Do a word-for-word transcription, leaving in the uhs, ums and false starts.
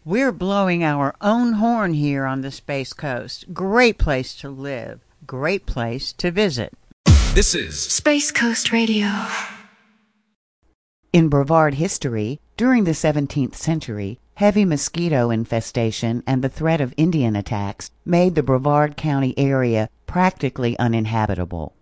We're blowing our own horn here on the Space Coast. Great place to live. Great place to visit. This is Space Coast Radio. In Brevard history, during the seventeenth century, heavy mosquito infestation and the threat of Indian attacks made the Brevard County area practically uninhabitable.